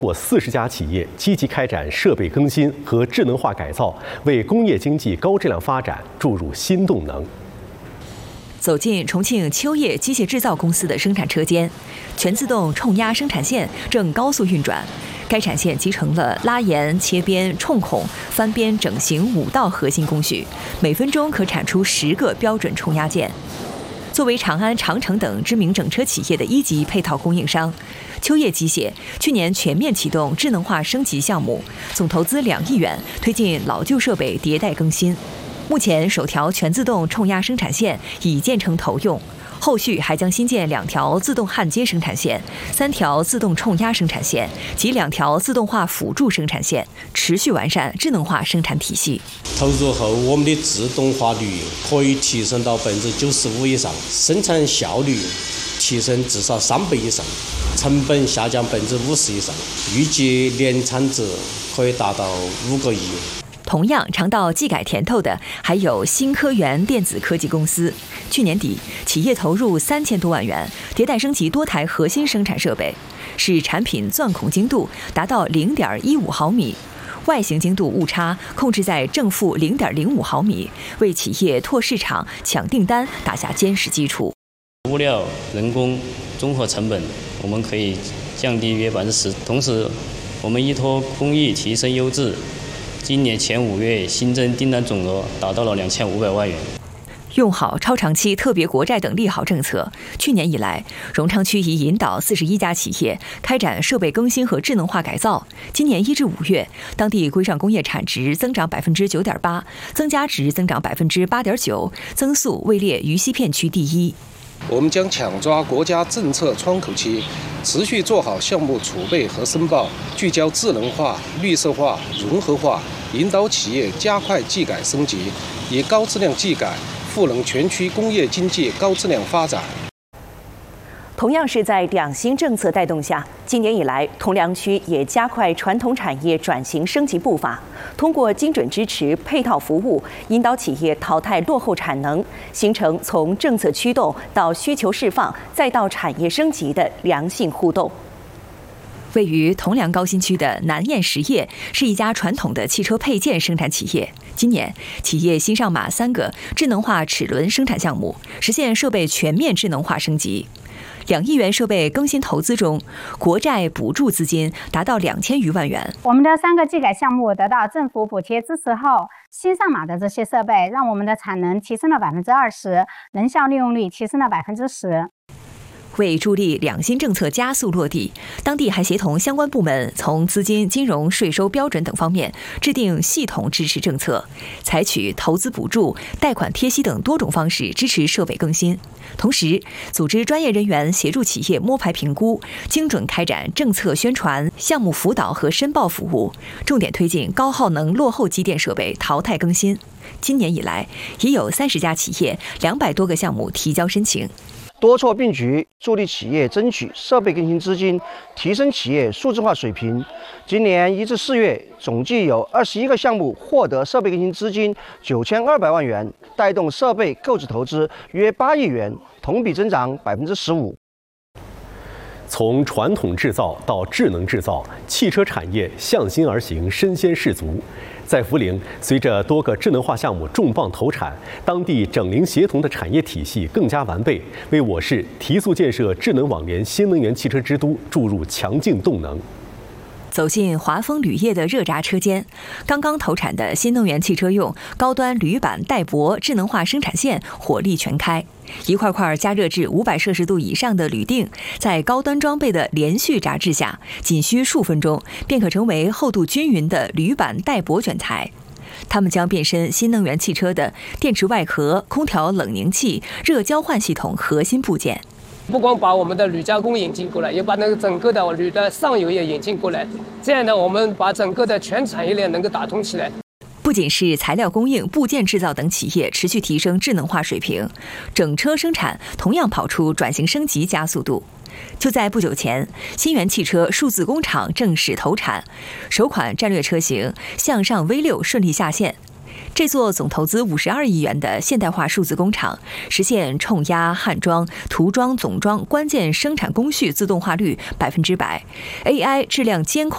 过40家企业积极开展设备更新和智能化改造，为工业经济高质量发展注入新动能。 走进重庆秋叶机械制造公司的生产车间，全自动冲压生产线正高速运转。该产线集成了拉沿、切边、冲孔、翻边、整形5道核心工序，每分钟可产出10个标准冲压件。作为长安、长城等知名整车企业的1级配套供应商，秋叶机械去年全面启动智能化升级项目，总投资2亿元，推进老旧设备迭代更新。目前首条全自动冲压生产线已建成投用，后续还将新建2条自动焊接生产线、3条自动冲压生产线及2条自动化辅助生产线，持续完善智能化生产体系。 投入后，我们的自动化率可以提升到95%以上，生产效率提升至少3倍以上，成本下降50%以上，预计年产值可以达到5个亿。 同样尝到技改甜头的还有新科源电子科技公司。去年底，企业投入3000多万元，迭代升级多台核心生产设备，使产品钻孔精度达到0.15毫米，外形精度误差控制在正负0.05毫米，为企业拓市场、抢订单打下坚实基础。 物料、人工综合成本我们可以降低约10%，同时我们依托工艺提升优质。今年前5月新增订单总额达到了2500万元。 用好超长期特别国债等利好政策，去年以来，荣昌区已引导41家企业开展设备更新和智能化改造。今年1至5月，当地规上工业产值增长9.8%，增加值增长8.9%，增速位列渝西片区第1。 我们将抢抓国家政策窗口期，持续做好项目储备和申报，聚焦智能化、绿色化、融合化，引导企业加快技改升级，以高质量技改赋能全区工业经济高质量发展。 同样是在2新政策带动下，今年以来，铜梁区也加快传统产业转型升级步伐，通过精准支持配套服务，引导企业淘汰落后产能，形成从政策驱动到需求释放，再到产业升级的良性互动。 位于铜梁高新区的南燕实业是一家传统的汽车配件生产企业。今年，企业新上马3个智能化齿轮生产项目，实现设备全面智能化升级。2亿元设备更新投资中，国债补助资金达到2000余万元。 我们的3个技改项目得到政府补贴支持后，新上马的这些设备让我们的产能提升了20%，能效利用率提升了10%。 为助力2新政策加速落地，当地还协同相关部门从资金、金融、税收标准等方面制定系统支持政策，采取投资补助、贷款贴息等多种方式支持设备更新。同时，组织专业人员协助企业摸排评估，精准开展政策宣传、项目辅导和申报服务，重点推进高耗能落后机电设备淘汰更新。今年以来，已有30家企业、200多个项目提交申请。 多措并举，助力企业争取设备更新资金，提升企业数字化水平。今年1至4月，总计有21个项目获得设备更新资金9200万元，带动设备购置投资约8亿元，同比增长15%。 从传统制造到智能制造，汽车产业向心而行，身先士卒。在涪陵，随着多个智能化项目重磅投产，当地整灵协同的产业体系更加完备，为我市提速建设智能网联新能源汽车之都注入强劲动能。 走进华丰铝业的热轧车间，刚刚投产的新能源汽车用高端铝板带铂智能化生产线火力全开，一块块加热至500摄氏度以上的铝锭，在高端装备的连续炸制下，仅需数分钟便可成为厚度均匀的铝板带铂卷材。它们将变身新能源汽车的电池外壳、空调冷凝器、热交换系统核心部件。 不光把我们的铝加工引进过来，也把那个整个的铝的上游也引进过来，这样呢，我们把整个的全产业链能够打通起来。 不仅是材料供应、部件制造等企业持续提升智能化水平，整车生产同样跑出转型升级加速度。就在不久前，新源汽车数字工厂正式投产，首款战略车型向上 V6 顺利下线。这座总投资52亿元的现代化数字工厂，实现冲压、焊装、涂装、总装关键生产工序自动化率100%，AI 质量监控